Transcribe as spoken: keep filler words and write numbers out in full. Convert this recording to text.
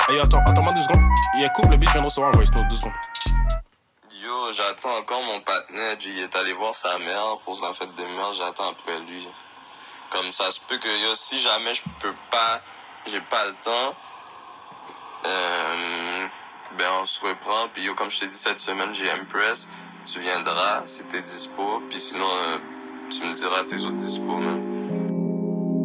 Hey, attends, attends-moi deux secondes. Il coupe le beat, je viens de recevoir un voice note, deux secondes. Yo, j'attends encore mon partenaire. Il est allé voir sa mère pour la fête des mères. J'attends après lui. Comme ça se peut que yo, si jamais je peux pas, j'ai pas le temps, euh, ben on se reprend. Puis yo, comme je t'ai dit cette semaine, j'ai Impress. Tu viendras si t'es dispo. Puis sinon, euh, tu me diras tes autres dispo, man.